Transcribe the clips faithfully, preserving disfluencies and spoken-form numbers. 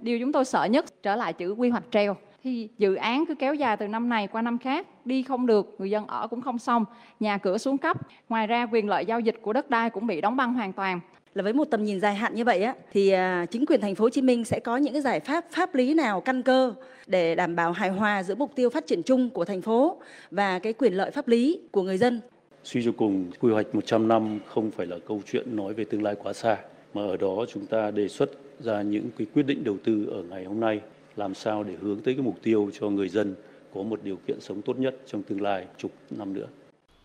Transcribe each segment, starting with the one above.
Điều chúng tôi sợ nhất trở lại chữ quy hoạch treo. Thì dự án cứ kéo dài từ năm này qua năm khác, đi không được, người dân ở cũng không xong, nhà cửa xuống cấp. Ngoài ra quyền lợi giao dịch của đất đai cũng bị đóng băng hoàn toàn. Là với một tầm nhìn dài hạn như vậy á, thì à, chính quyền thành phố Hồ Chí Minh sẽ có những cái giải pháp pháp lý nào căn cơ để đảm bảo hài hòa giữa mục tiêu phát triển chung của thành phố và cái quyền lợi pháp lý của người dân. Suy cho cùng, quy hoạch một trăm năm không phải là câu chuyện nói về tương lai quá xa, mà ở đó chúng ta đề xuất ra những cái quyết định đầu tư ở ngày hôm nay, làm sao để hướng tới cái mục tiêu cho người dân có một điều kiện sống tốt nhất trong tương lai chục năm nữa.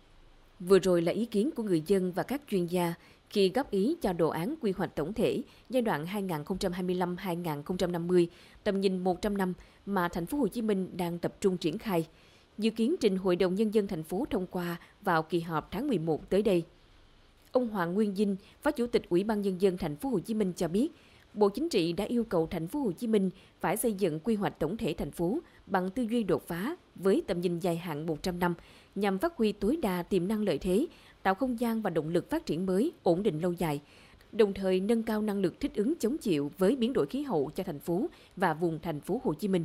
Vừa rồi là ý kiến của người dân và các chuyên gia khi góp ý cho đồ án quy hoạch tổng thể giai đoạn hai nghìn không trăm hai mươi lăm đến hai nghìn không trăm năm mươi, tầm nhìn một trăm năm mà thành phố Hồ Chí Minh đang tập trung triển khai, dự kiến trình Hội đồng Nhân dân thành phố thông qua vào kỳ họp tháng mười một tới đây. Ông Hoàng Nguyên Dinh, Phó Chủ tịch Ủy ban Nhân dân thành phố Hồ Chí Minh cho biết, Bộ Chính trị đã yêu cầu thành phố Hồ Chí Minh phải xây dựng quy hoạch tổng thể thành phố bằng tư duy đột phá với tầm nhìn dài hạn một trăm năm nhằm phát huy tối đa tiềm năng lợi thế, tạo không gian và động lực phát triển mới, ổn định lâu dài, đồng thời nâng cao năng lực thích ứng chống chịu với biến đổi khí hậu cho thành phố và vùng thành phố Hồ Chí Minh.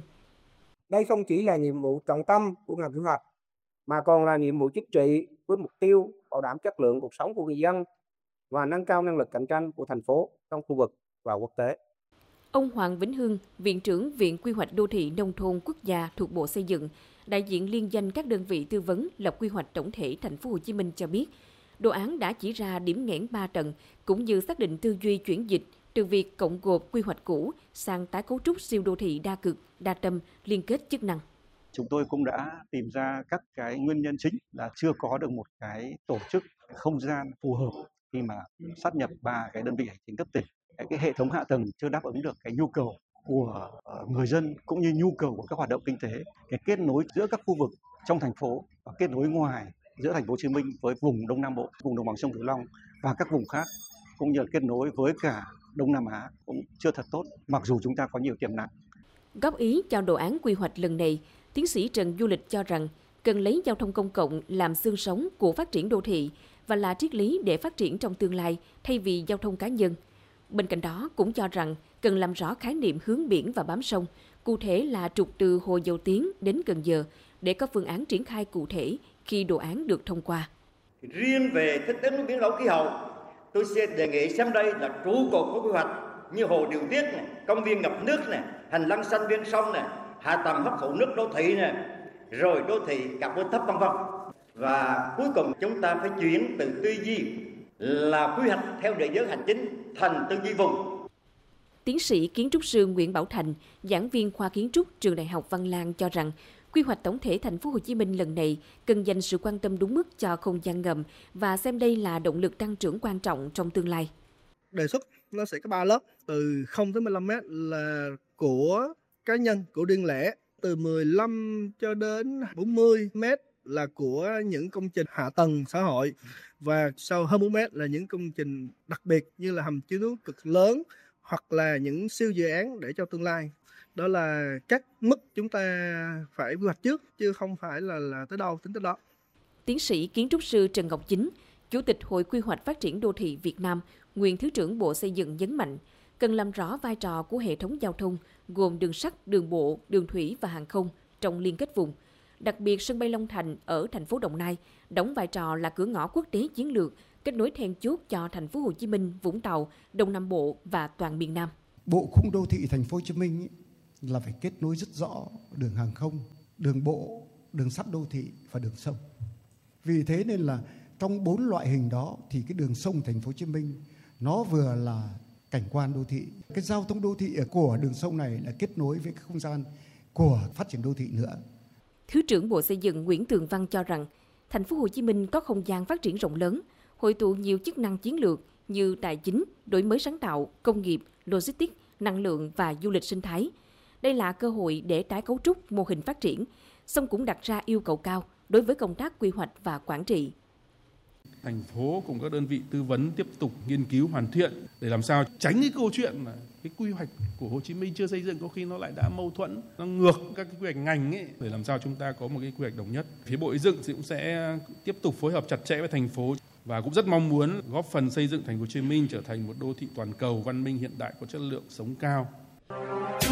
Đây không chỉ là nhiệm vụ trọng tâm của ngành quy hoạch, mà còn là nhiệm vụ chính trị với mục tiêu bảo đảm chất lượng cuộc sống của người dân và nâng cao năng lực cạnh tranh của thành phố trong khu vực và quốc tế. Ông Hoàng Vĩnh Hưng, Viện trưởng Viện Quy hoạch Đô thị Nông thôn Quốc gia thuộc Bộ Xây dựng, đại diện liên danh các đơn vị tư vấn lập quy hoạch tổng thể thành phố Hồ Chí Minh cho biết, đồ án đã chỉ ra điểm nghẽn ba tầng cũng như xác định tư duy chuyển dịch từ việc cộng gộp quy hoạch cũ sang tái cấu trúc siêu đô thị đa cực, đa tâm, liên kết chức năng. Chúng tôi cũng đã tìm ra các cái nguyên nhân chính là chưa có được một cái tổ chức không gian phù hợp khi mà sát nhập ba cái đơn vị hành chính cấp tỉnh. Cái, cái hệ thống hạ tầng chưa đáp ứng được cái nhu cầu của người dân cũng như nhu cầu của các hoạt động kinh tế, cái kết nối giữa các khu vực trong thành phố và kết nối ngoài giữa thành phố Hồ Chí Minh với vùng Đông Nam Bộ, vùng đồng bằng sông Cửu Long và các vùng khác, cũng như là kết nối với cả Đông Nam Á cũng chưa thật tốt, mặc dù chúng ta có nhiều tiềm năng. Góp ý cho đồ án quy hoạch lần này, tiến sĩ Trần Du Lịch cho rằng cần lấy giao thông công cộng làm xương sống của phát triển đô thị và là triết lý để phát triển trong tương lai thay vì giao thông cá nhân. Bên cạnh đó cũng cho rằng cần làm rõ khái niệm hướng biển và bám sông, cụ thể là trục từ Hồ Dầu Tiếng đến Cần Giờ để có phương án triển khai cụ thể khi đồ án được thông qua. Riêng về thích ứng với biến đổi khí hậu, tôi sẽ đề nghị xem đây là trụ cột của quy hoạch như hồ điều tiết này, công viên ngập nước này, hành lang xanh ven sông này, hạ tầng hấp thụ nước đô thị này, rồi đô thị carbon thấp vân vân. Và cuối cùng chúng ta phải chuyển từ tư duy là quy hoạch theo địa giới hành chính thành tư duy vùng. Tiến sĩ kiến trúc sư Nguyễn Bảo Thành, giảng viên khoa kiến trúc trường Đại học Văn Lang cho rằng quy hoạch tổng thể thành phố Hồ Chí Minh lần này cần dành sự quan tâm đúng mức cho không gian ngầm và xem đây là động lực tăng trưởng quan trọng trong tương lai. Đề xuất nó sẽ có ba lớp, từ không tới mười lăm mét là của cá nhân, của riêng lẻ, từ mười lăm cho đến bốn mươi mét là của những công trình hạ tầng xã hội, và sau hơn bốn mét là những công trình đặc biệt như là hầm chứa nước cực lớn hoặc là những siêu dự án để cho tương lai. Đó là các mức chúng ta phải quy hoạch trước chứ không phải là, là tới đâu tính tới đó. Tiến sĩ kiến trúc sư Trần Ngọc Chính, Chủ tịch Hội Quy hoạch Phát triển Đô thị Việt Nam, nguyên Thứ trưởng Bộ Xây dựng nhấn mạnh, cần làm rõ vai trò của hệ thống giao thông gồm đường sắt, đường bộ, đường thủy và hàng không trong liên kết vùng. Đặc biệt, sân bay Long Thành ở thành phố Đồng Nai đóng vai trò là cửa ngõ quốc tế chiến lược, kết nối then chốt cho thành phố Hồ Chí Minh, Vũng Tàu, Đông Nam Bộ và toàn miền Nam. Bộ khung đô thị thành phố Hồ Chí Minh là phải kết nối rất rõ đường hàng không, đường bộ, đường sắt đô thị và đường sông. Vì thế nên là trong bốn loại hình đó thì cái đường sông thành phố Hồ Chí Minh nó vừa là cảnh quan đô thị, cái giao thông đô thị của đường sông này là kết nối với cái không gian của phát triển đô thị nữa. Thứ trưởng Bộ Xây dựng Nguyễn Tường Văn cho rằng thành phố Hồ Chí Minh có không gian phát triển rộng lớn, hội tụ nhiều chức năng chiến lược như tài chính, đổi mới sáng tạo, công nghiệp, logistics, năng lượng và du lịch sinh thái. Đây là cơ hội để tái cấu trúc mô hình phát triển, song cũng đặt ra yêu cầu cao đối với công tác quy hoạch và quản trị. Thành phố cùng các đơn vị tư vấn tiếp tục nghiên cứu hoàn thiện để làm sao tránh cái câu chuyện là cái quy hoạch của Hồ Chí Minh chưa xây dựng có khi nó lại đã mâu thuẫn, nó ngược các cái quy hoạch ngành ấy, để làm sao chúng ta có một cái quy hoạch đồng nhất. Phía Bộ Xây dựng thì cũng sẽ tiếp tục phối hợp chặt chẽ với thành phố và cũng rất mong muốn góp phần xây dựng thành phố Hồ Chí Minh trở thành một đô thị toàn cầu văn minh hiện đại có chất lượng sống cao.